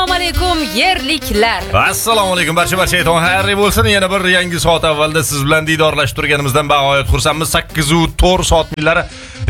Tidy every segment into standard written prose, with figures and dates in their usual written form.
Assalomu alaykum yerliklar. Assalomu alaykum barcha ayton xayrli bo'lsin. Yana bir yangi soat avvalda siz bilan diydorlashib turganimizdan bag'oyat xursandmiz. 8:04 soat millari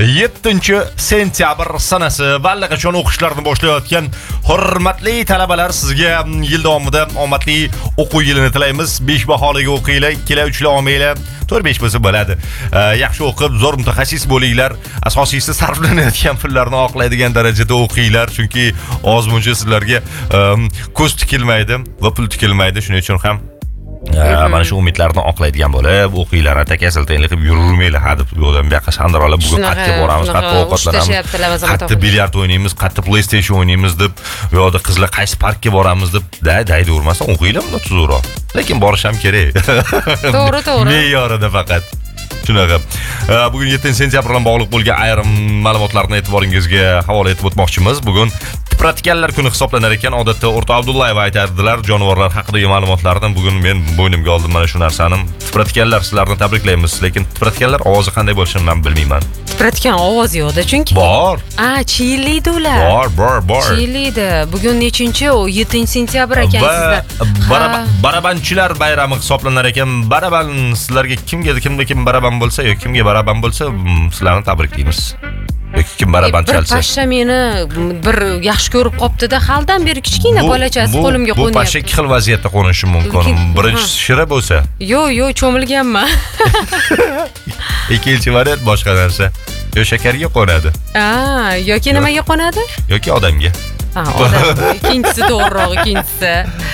7-sentyabr sanasi allaqachon o'qishlarni boshlayotgan hurmatli talabalar, sizga yil davomida omadli o'quv yilini tilaymiz. 5 baholiga o'qinglar, 2-3 olmanglar. 4-5 bo'lsa bo'ladi. Yaxshi o'qib, zo'r mutaxassis bo'linglar. Asosiysi sarflanayotgan pullarni oqlaydigan darajada o'qinglar, chunki ozmuncha sizlarga ko'z tikilmaydi va pul tikilmaydi. Shuning uchun ham mana shu umidlarni oqlaydigan bo'lib o'qinglar. Atakasiltaylik qilib yururmanglar. Hadeb yo'ldan bu yoqqa shandirolar, bugun qatga boramiz, qatga ovqatlanamiz, qatga bilyard o'ynaymiz, qatga PlayStation o'ynaymiz deb, u yoqda qizlar qaysi parkka boramiz deb dayda urmasdan o'qinglar, bunda tuzukroq. Lekin borish ham kerak. To'g'ri. Me'yorida faqat. Shunaqa. Bugun 7-sentyabr bilan bog'liq bo'lgan ayrim ma'lumotlarni e'tiboringizga havola etib o'tmoqchimiz. Bugun Tipratikanlar kuni hisoblanar ekan. Odatda O'rta Abdullayev aytardilar jonivorlar haqidagi ma'lumotlardan. Bugun men bo'ynimga oldim mana shu narsani. Tipratikanlar, sizlarni tabriklaymiz. Lekin tipratikanlar ovozi qanday bo'lishini men bilmayman. Tipratikan ovozi yo'qda chunki. Bor. Chiyillaydi ular. Bor. Chiyillaydi. Bugun nechinchi? 7-sentyabr ekan sizlar. Barabanchilar bayrami hisoblanar ekan. Baraban sizlarga kimga kim baraban bo'lsa yoki kimga baraban bo'lsa, sizlarni tabriklaymiz. Yoki kim baraban chalsa. Bir pashsha meni bir yaxshi ko'rib qopti-da, haldan beri kichkina bolachasi qo'limga qo'nyapti. Bu pashsha ikki xil vaziyatda qo'nishi mumkin. Birinchisi shira bo'lsa. Yo'q, cho'milganman. Ikkinchi variant boshqa narsa. Yo shakarga qo'nadi. Yoki nimaga qo'nadi? Yoki odamga. Odam. Ikkinchisi to'g'riroq, ikkinchisi.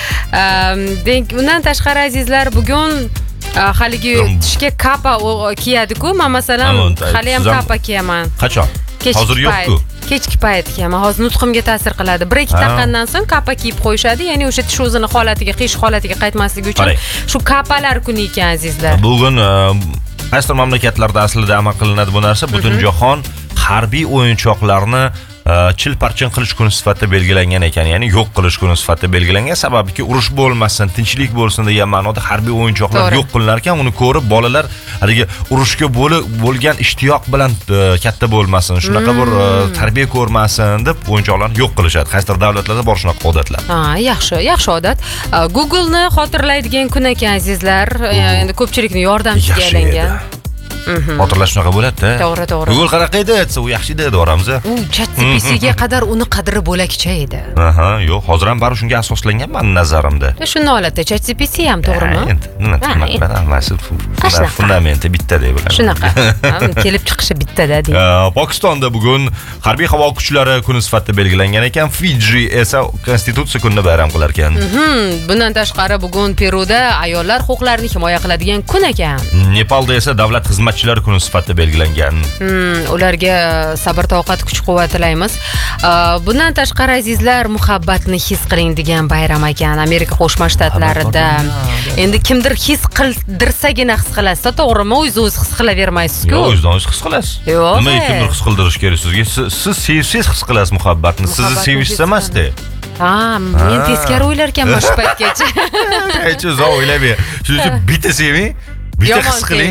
Undan tashqari azizlar, bugun haligi tishga kapa kiyadi-ku. Men masalan hali ham kapa kiyaman. Qachon? Hozir yo'q-ku. Kechki payt kiyaman. Hozir nutqimga ta'sir qiladi. 1-2 taqqandan so'ng kapa kiyib qo'yishadi. Ya'ni o'sha tish o'zini holatiga, qish holatiga qaytmasligi uchun shu kapalar kuni ekan azizlar. Bugun qaysi mamlakatlarda aslida amal qilinadi bu narsa? Butun jahon harbiy o'yinchoqlarni chilparchin qilish kuni sifatida belgilangan ekan, ya'ni yo'q qilish kuni sifatida belgilangan. Sababiki urush bo'lmasin, tinchlik bo'lsin degan ma'noda harbiy o'yinchoqlar yo'q qilinar ekan. Uni ko'rib bolalar haligi urushga bo'lgan ishtiyoq bilan katta bo'lmasin, shunaqa bir tarbiya ko'rmasin deb o'yinchoqlarni yo'q qilishadi. Qaysidir davlatlarda bor shunaqa odatlar. Yaxshi odat. Google'ni xotirlaydigan kun ekan azizlar. Endi ko'pchilikning yordamchisiga aylangan. Xotirlash shunaqa bo'ladi-da. To'g'ri. Google qanaqa edi desa, u yaxshi edi deyapmiz. U ChatGPTga qadar uni qadri bo'lakcha edi. Yo'q, hozir ham bari shunga asoslangan men nazarimda. Shuni holatda ChatGPT ham to'g'rimi? Nima hammasi fundamenti bitta deb bilaman. Shunaqa. Kelib chiqishi bittada deydi. Pokistonda bugun harbiy havo kuchlari kuni sifatida belgilangan ekan. Fiji esa konstitutsiya kunini bayram qilar ekan. Bundan tashqari bugun Peruda ayollar huquqlarini himoya qiladigan kun ekan. Nepalda esa davlat xizmatchilari kuni sifatida belgilangan. Ularga sabr, toqat, kuch-quvvat tilaymiz. Bundan tashqari azizlar, muhabbatni his qiling degan bayram ekan Amerika Qo'shma Shtatlarida. Endi kimdir his qildirsagina his qilasiz, to'g'rimi? O'zingiz his qilavermaysiz-ku. Yo'q, o'zingiz his qilasiz. Nima kimdir his qildirish kerak sizga? Siz sevsangiz his qilasiz muhabbatni. Sizni sevishsa emas-da. Men teskari o'ylar ekanman shu paytgacha. Hech uzoq o'ylamay. Shuning uchun bitta seving. Bitta his qiling.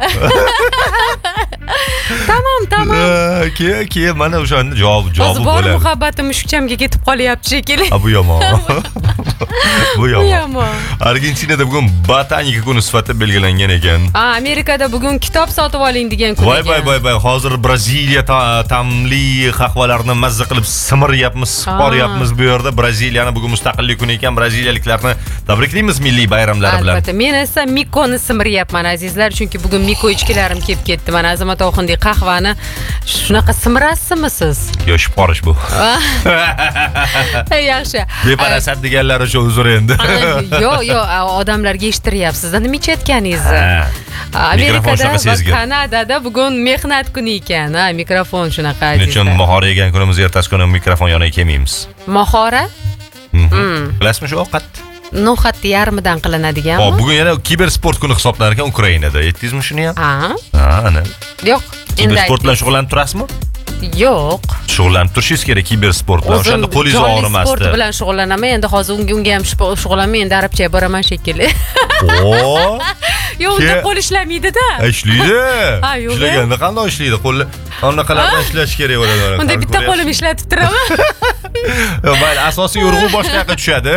Tamam. Keyin mana o'shanda javob bo'ladi. Bor muhabbatim mushukchamga ketib qolyapti shekilli. Bu yomon. Bu yomon. Argentinada bugun botanika kuni sifatida belgilangan ekan. Amerikada bugun kitob sotib oling degan kun ekan. Voy. Hozir Braziliya tamli qahvalarni mazza qilib simiryapmiz, sporyapmiz bu yerda. Braziliyani bugun mustaqillik kuni ekan. Braziliyaliklarni tabriklaymiz milliy bayramlari bilan. Albatta, men esa Mikoni simiryapman azizlar, chunki bugun Miko ichkilarim kelib ketdi. Mana Azamat Oxundek qahvani shunaqa simirasizmi siz? Yo'q, shiporish bu. Yaxshi. Beparasat deganlar o'sha uzr endi. Yo'q, odamlarga eshittiryapsiz-da nima ichayotganingizni. Amerikada va Kanadada bugun mehnat kuni ekan. Mikrofon shunaqa azizlar. Nechun mohora yegan kunimiz ertasi kuni mikrofon yoniga kelmaymiz. Mohora? Bilasizmi shu ovqat? No'xatni yarmidan qilinadiganmi? Bugun yana kibersport kuni hisoblanar ekan Ukrainada. Aytdingizmi shuni ham? Ana. Yo'q. Kibersport bilan shug'ullanib turasizmi? Yo'q. Shug'ullanib turishingiz kerak kibersport bilan. O'shanda qo'lingiz og'rimasdi. Sport bilan shug'ullanaman. Endi hozir unga ham shug'ullanmay, endi arabchaga boraman shekilli. Yo'q, unda qo'l ishlamaydi-da. Ishlaydi. Ha, yo'q. Ishlaganda qanday ishlaydi? Qo'l anaqalardan ishlash kerak bo'ladi. Unda bitta qo'lim ishlatib turaman. Yo'q, mayli, asosiy urg'u boshqa yoqqa tushadi.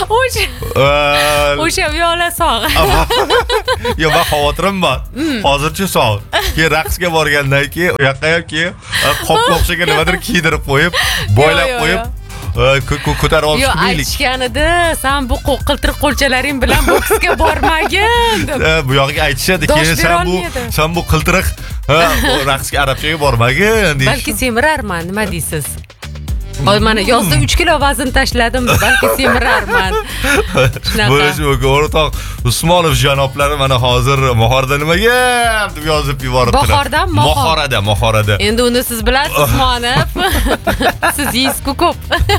O'sha yo'la sog'. Yo'q, men xavotirim bor. Hozircha sog'. Keyin raqsga borgandan keyin u yoqqa ham keyin qopga o'xshagan nimadir kiydirib qo'yib, boylab qo'yib ko'tarib olib Yo'q, chiqmaylik. aytishganida, sen bu qiltiriq qo'lchalaring bilan boksga bormagin deb. Bu yoqqa aytishadi, keyin sen bu qiltiriq raqsga arabchaga bormagin deydi. Balki semirarman, nima deysiz? Hoy, mana yozda 3 kilo vazn tashladim, balki semirarman. Bo'lishi mumkin. O'rtoq Usmonov janoblari mana hozir mohorada nimaga deb yozib yuboribdilar. Mohorada. Endi uni siz bilasiz, Usmonov. Siz yeysiz-ku ko'p.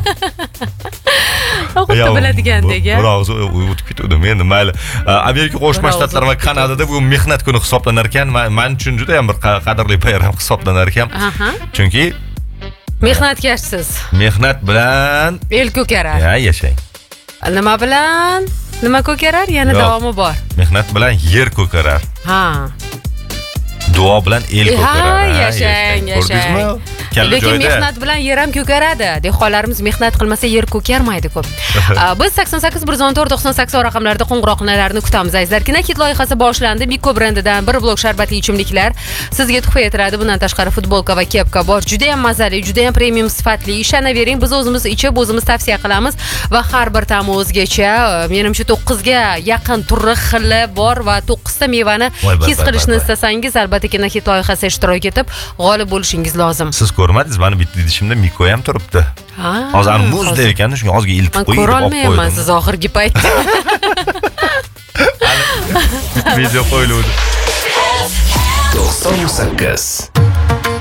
Xuddi biladigandek-a. Biroq o'tib ketdim. Endi mayli. Amerika Qo'shma Shtatlari va Kanadada bu mehnat kuni hisoblanar ekan. Men uchun juda ham bir qadrli bayram hisoblanar ekan. Chunki mehnatkashsiz. Mehnat bilan el ko'karar. Yashang. Nima bilan? Nima ko'karar? Yana davomi bor. Mehnat bilan yer ko'karar. Ha. Duo bilan el ko'karar. Yashang. Lekin mehnat bilan yer ham ko'karadi. Dehqonlarimiz mehnat qilmasa yer ko'karmaydi ko'p. Biz 88-114-98 raqamlarida qo'ng'iroqlarni kutamiz. Azizlar, Kinakit loyihasi boshlandi. Miko brendidan bir blok sharbatli ichimliklar sizga tuhfa etiladi. Bundan tashqari futbolka va kepka bor. Juda ham mazali, juda ham premium sifatli. Ishonavering, biz o'zimiz ichib, o'zimiz tavsiya qilamiz va har bir ta'mi o'zgacha. Menimcha 9 ga yaqin turli xili bor va 9 ta mevani his qilishni istasangiz, albatta Kinakit loyihasi ishtirok etib, g'olib bo'lishingiz lozim. Siz ko'rmadingiz, meni bitta idishimda Miko ham turibdi. Hozir muzda ekanda, shunga ozga iltib qo'yib ko'ra olmayman siz oxirgi paytda. Video qo'yildi. 98